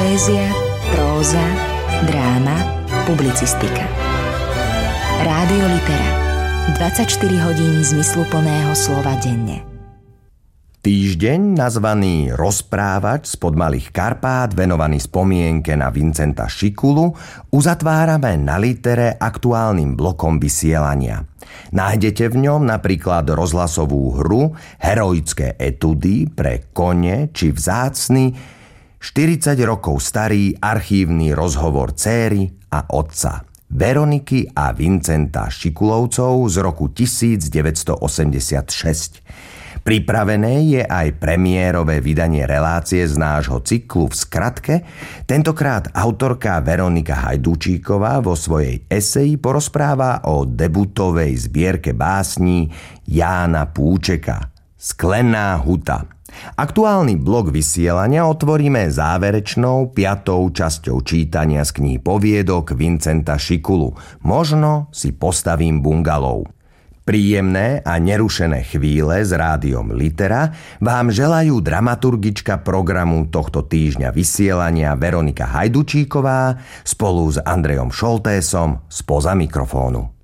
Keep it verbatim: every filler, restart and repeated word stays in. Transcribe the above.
Poézia, próza, dráma, publicistika. Rádio Litera. dvadsaťštyri hodín zmysluplného slova denne. Týždeň nazvaný Rozprávač spod Malých Karpát, venovaný spomienke na Vincenta Šikulu, uzatvárame na Litere aktuálnym blokom vysielania. Nájdete v ňom napríklad rozhlasovú hru, heroické etudy pre kone či vzácny štyridsať rokov starý archívny rozhovor céry a otca Veroniky a Vincenta Šikulovcov z roku devätnásťstoosemdesiatšesť. Pripravené je aj premiérové vydanie relácie z nášho cyklu v skratke. Tentokrát autorka Veronika Hajdúčíková vo svojej eseji porozpráva o debutovej zbierke básní Jána Púčeka Sklená huta. Aktuálny blok vysielania otvoríme záverečnou piatou časťou čítania z kníh poviedok Vincenta Šikulu. Možno si postavím bungalov. Príjemné a nerušené chvíle s rádiom Litera vám želajú dramaturgička programu tohto týždňa vysielania Veronika Hajdúčíková spolu s Andrejom Šoltésom spoza mikrofónu.